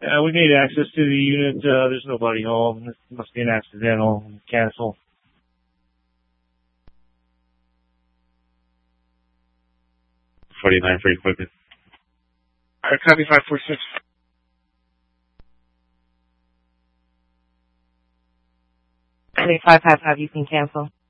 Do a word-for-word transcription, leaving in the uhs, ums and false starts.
Uh, we need access to the unit. Uh, there's nobody home. This must be an accidental. Cancel. forty-nine for equipment. Alright, copy five four six. I think five five five, you can cancel.